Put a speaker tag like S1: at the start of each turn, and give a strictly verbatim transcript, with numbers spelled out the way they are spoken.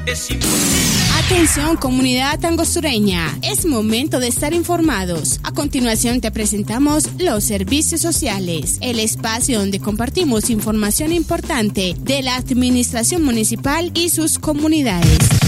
S1: es imposible.
S2: Atención, comunidad angostureña, es momento de estar informados. A continuación te presentamos los servicios sociales, el espacio donde compartimos información importante de la administración municipal y sus comunidades.